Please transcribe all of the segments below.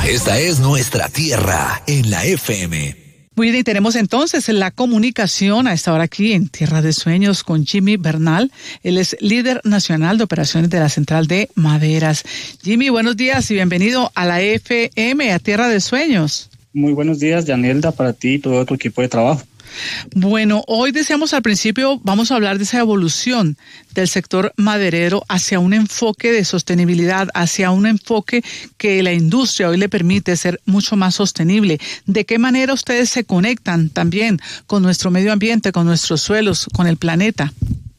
Esta es nuestra tierra en la FM. Muy bien, y tenemos entonces la comunicación a esta hora aquí en Tierra de Sueños con Jimmy Bernal. Él es líder nacional de operaciones de la Central de Maderas. Jimmy, buenos días y bienvenido a la FM, a Tierra de Sueños. Muy buenos días, Yanelda, para ti y todo tu equipo de trabajo. Bueno, hoy decíamos al principio, vamos a hablar de esa evolución del sector maderero hacia un enfoque de sostenibilidad, hacia un enfoque que la industria hoy le permite ser mucho más sostenible. ¿De qué manera ustedes se conectan también con nuestro medio ambiente, con nuestros suelos, con el planeta?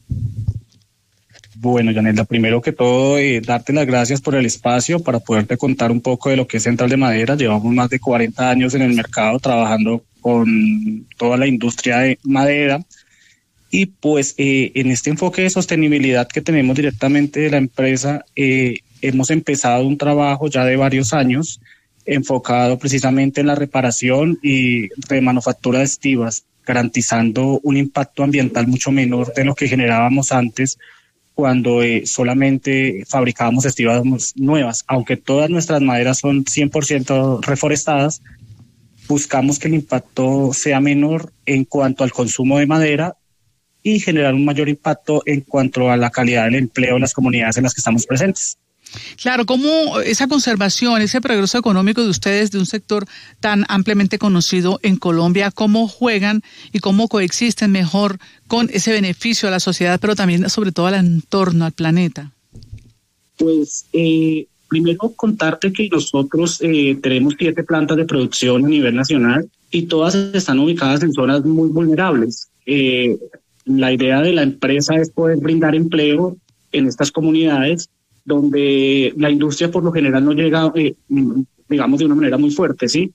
Bueno, Yanelda, primero que todo, darte las gracias por el espacio para poderte contar un poco de lo que es Central de Maderas. Llevamos más de 40 años en el mercado trabajando con toda la industria de madera y pues en este enfoque de sostenibilidad que tenemos directamente de la empresa hemos empezado un trabajo ya de varios años enfocado precisamente en la reparación y remanufactura de estivas, garantizando un impacto ambiental mucho menor de lo que generábamos antes cuando solamente fabricábamos estivas nuevas. Aunque todas nuestras maderas son 100% reforestadas, buscamos que el impacto sea menor en cuanto al consumo de madera y generar un mayor impacto en cuanto a la calidad del empleo en las comunidades en las que estamos presentes. Claro, ¿cómo esa conservación, ese progreso económico de ustedes, de un sector tan ampliamente conocido en Colombia, cómo juegan y cómo coexisten mejor con ese beneficio a la sociedad, pero también sobre todo al entorno, al planeta? Pues primero contarte que nosotros tenemos 7 plantas de producción a nivel nacional y todas están ubicadas en zonas muy vulnerables. La idea de la empresa es poder brindar empleo en estas comunidades donde la industria por lo general no llega, digamos, de una manera muy fuerte, ¿sí?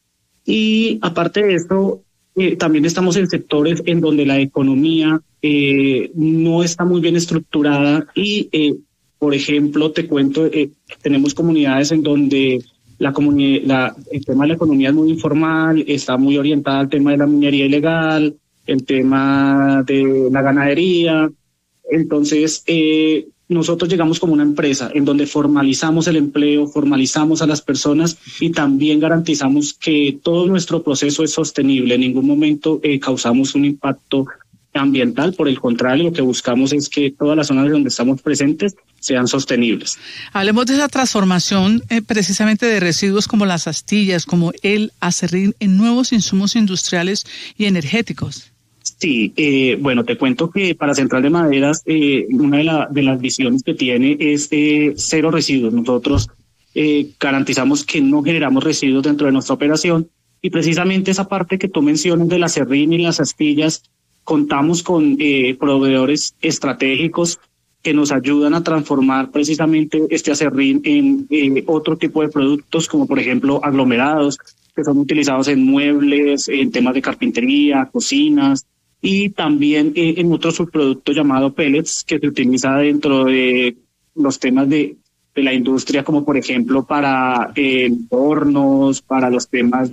Y aparte de esto, también estamos en sectores en donde la economía no está muy bien estructurada y por ejemplo, te cuento, tenemos comunidades en donde el tema de la economía es muy informal, está muy orientada al tema de la minería ilegal, el tema de la ganadería. Entonces, nosotros llegamos como una empresa en donde formalizamos el empleo, formalizamos a las personas y también garantizamos que todo nuestro proceso es sostenible. En ningún momento causamos un impacto ambiental, por el contrario, lo que buscamos es que todas las zonas donde estamos presentes sean sostenibles. Hablemos de esa transformación precisamente de residuos como las astillas, como el acerrín en nuevos insumos industriales y energéticos. Sí, bueno, te cuento que para Central de Maderas una de las visiones que tiene es cero residuos. Nosotros garantizamos que no generamos residuos dentro de nuestra operación y precisamente esa parte que tú mencionas del acerrín y las astillas, contamos con proveedores estratégicos que nos ayudan a transformar precisamente este acerrín en otro tipo de productos, como por ejemplo aglomerados, que son utilizados en muebles, en temas de carpintería, cocinas, y también en otro subproducto llamado pellets, que se utiliza dentro de los temas de la industria, como por ejemplo para hornos, para los temas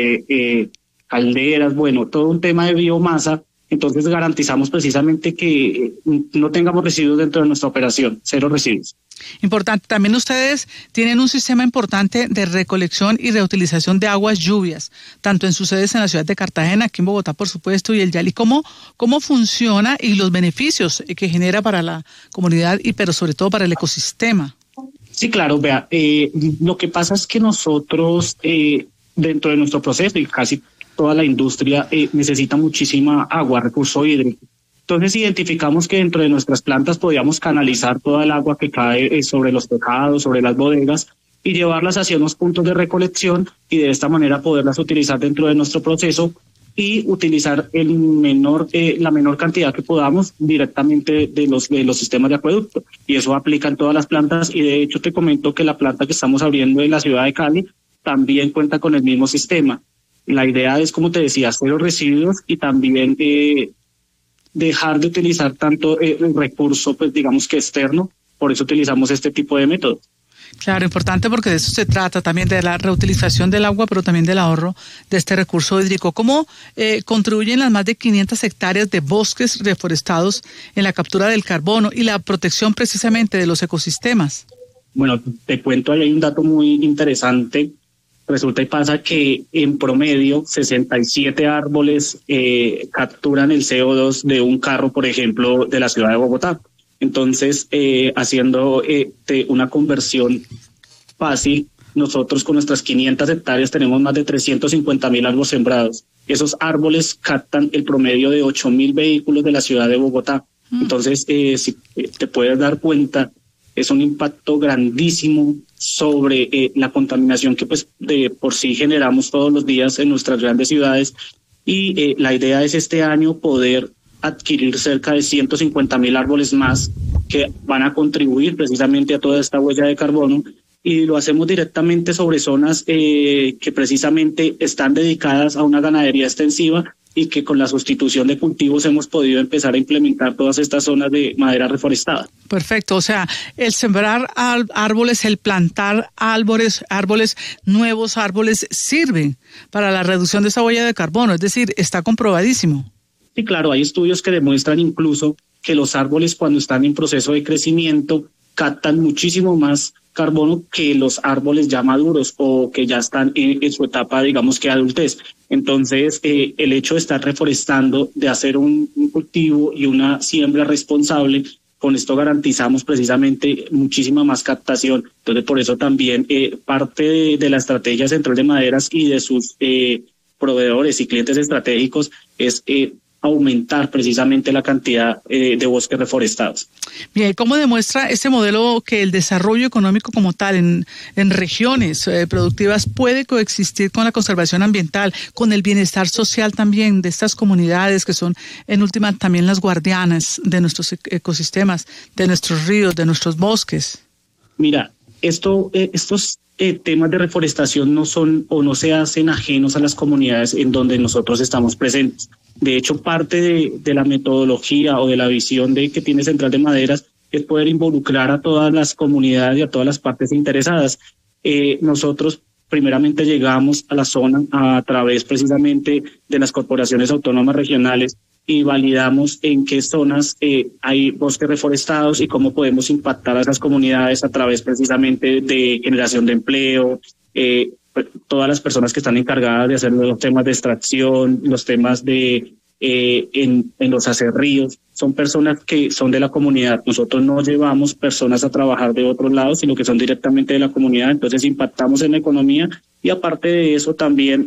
de calderas, bueno, todo un tema de biomasa. Entonces garantizamos precisamente que no tengamos residuos dentro de nuestra operación, cero residuos. Importante, también ustedes tienen un sistema importante de recolección y reutilización de aguas lluvias, tanto en sus sedes en la ciudad de Cartagena, aquí en Bogotá, por supuesto, y el Yali. ¿Cómo funciona y los beneficios que genera para la comunidad pero sobre todo para el ecosistema? Sí, claro, vea, lo que pasa es que nosotros dentro de nuestro proceso y casi toda la industria necesita muchísima agua, recurso hídrico. Entonces identificamos que dentro de nuestras plantas podíamos canalizar toda el agua que cae sobre los tejados, sobre las bodegas y llevarlas hacia unos puntos de recolección y de esta manera poderlas utilizar dentro de nuestro proceso y utilizar la menor cantidad que podamos directamente de los sistemas de acueducto. Y eso aplica en todas las plantas y de hecho te comento que la planta que estamos abriendo en la ciudad de Cali también cuenta con el mismo sistema. La idea es, como te decía, cero residuos y también dejar de utilizar tanto el recurso, pues digamos que externo. Por eso utilizamos este tipo de métodos. Claro, importante porque de eso se trata también, de la reutilización del agua, pero también del ahorro de este recurso hídrico. ¿Cómo contribuyen las más de 500 hectáreas de bosques reforestados en la captura del carbono y la protección precisamente de los ecosistemas? Bueno, te cuento, hay un dato muy interesante resulta y pasa que en promedio 67 árboles capturan el CO2 de un carro, por ejemplo, de la ciudad de Bogotá. Entonces, haciendo una conversión fácil, nosotros con nuestras 500 hectáreas tenemos más de 350.000 árboles sembrados. Esos árboles captan el promedio de 8.000 vehículos de la ciudad de Bogotá. Entonces, si te puedes dar cuenta, es un impacto grandísimo sobre la contaminación que pues de por sí generamos todos los días en nuestras grandes ciudades. Y la idea es este año poder adquirir cerca de 150.000 árboles más que van a contribuir precisamente a toda esta huella de carbono, y lo hacemos directamente sobre zonas que precisamente están dedicadas a una ganadería extensiva y que con la sustitución de cultivos hemos podido empezar a implementar todas estas zonas de madera reforestada. Perfecto, o sea, el sembrar árboles, el plantar árboles, nuevos árboles, sirve para la reducción de esa huella de carbono, es decir, está comprobadísimo. Sí, claro, hay estudios que demuestran incluso que los árboles cuando están en proceso de crecimiento captan muchísimo más carbono que los árboles ya maduros o que ya están en su etapa, digamos que adultez. Entonces, el hecho de estar reforestando, de hacer un cultivo y una siembra responsable, con esto garantizamos precisamente muchísima más captación. Entonces, por eso también parte de la estrategia Central de Maderas y de sus proveedores y clientes estratégicos es aumentar precisamente la cantidad de bosques reforestados. Bien, ¿cómo demuestra este modelo que el desarrollo económico como tal en regiones productivas puede coexistir con la conservación ambiental, con el bienestar social también de estas comunidades que son en última también las guardianas de nuestros ecosistemas, de nuestros ríos, de nuestros bosques? Mira, estos temas de reforestación no son o no se hacen ajenos a las comunidades en donde nosotros estamos presentes. De hecho, parte de la metodología o de la visión que tiene Central de Maderas es poder involucrar a todas las comunidades y a todas las partes interesadas. Nosotros primeramente llegamos a la zona a través precisamente de las corporaciones autónomas regionales y validamos en qué zonas hay bosques reforestados y cómo podemos impactar a esas comunidades a través precisamente de generación de empleo, todas las personas que están encargadas de hacer los temas de extracción, los temas de en los acerríos, son personas que son de la comunidad. Nosotros no llevamos personas a trabajar de otros lados, sino que son directamente de la comunidad, entonces impactamos en la economía y aparte de eso también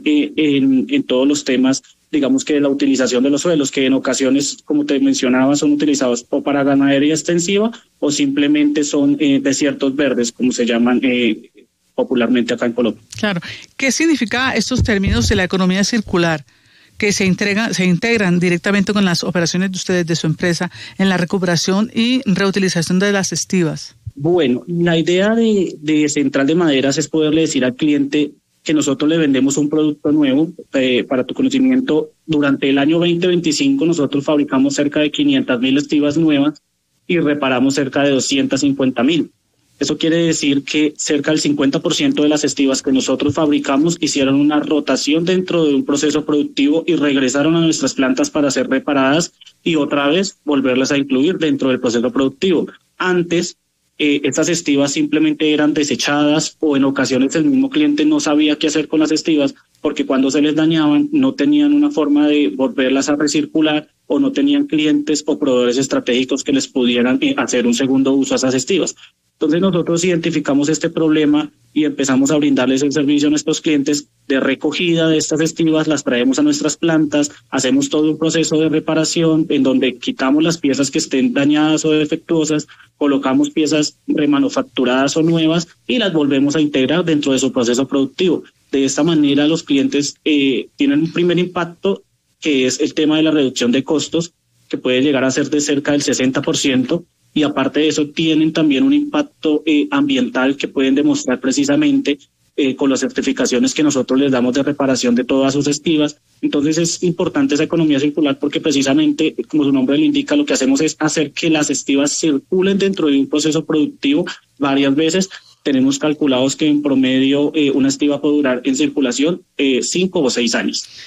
en todos los temas, digamos que de la utilización de los suelos, que en ocasiones, como te mencionaba, son utilizados o para ganadería extensiva o simplemente son desiertos verdes, como se llaman popularmente acá en Colombia. Claro. ¿Qué significa estos términos de la economía circular que se integran directamente con las operaciones de ustedes, de su empresa, en la recuperación y reutilización de las estivas? Bueno, la idea de Central de Maderas es poderle decir al cliente que nosotros le vendemos un producto nuevo. Para tu conocimiento, durante el año 2025 nosotros fabricamos cerca de 500.000 estivas nuevas y reparamos cerca de 250.000. Eso quiere decir que cerca del 50% de las estivas que nosotros fabricamos hicieron una rotación dentro de un proceso productivo y regresaron a nuestras plantas para ser reparadas y otra vez volverlas a incluir dentro del proceso productivo. Antes, estas estivas simplemente eran desechadas o en ocasiones el mismo cliente no sabía qué hacer con las estivas porque cuando se les dañaban no tenían una forma de volverlas a recircular o no tenían clientes o proveedores estratégicos que les pudieran hacer un segundo uso a esas estivas. Entonces nosotros identificamos este problema y empezamos a brindarles el servicio a nuestros clientes de recogida de estas estivas, las traemos a nuestras plantas, hacemos todo un proceso de reparación en donde quitamos las piezas que estén dañadas o defectuosas, colocamos piezas remanufacturadas o nuevas y las volvemos a integrar dentro de su proceso productivo. De esta manera los clientes tienen un primer impacto que es el tema de la reducción de costos, que puede llegar a ser de cerca del 60%. Y aparte de eso tienen también un impacto ambiental que pueden demostrar precisamente con las certificaciones que nosotros les damos de reparación de todas sus estivas. Entonces es importante esa economía circular porque precisamente, como su nombre lo indica, lo que hacemos es hacer que las estivas circulen dentro de un proceso productivo varias veces. Tenemos calculados que en promedio una estiva puede durar en circulación 5 o 6 años.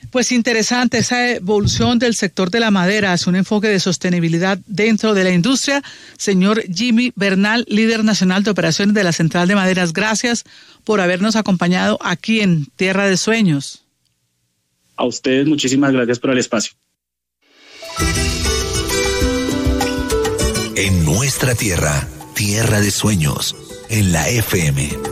Pues interesante esa evolución del sector de la madera hacia un enfoque de sostenibilidad dentro de la industria. Señor Jimmy Bernal, líder nacional de operaciones de la Central de Maderas, gracias por habernos acompañado aquí en Tierra de Sueños. A ustedes muchísimas gracias por el espacio. En nuestra tierra, Tierra de Sueños, en la FM.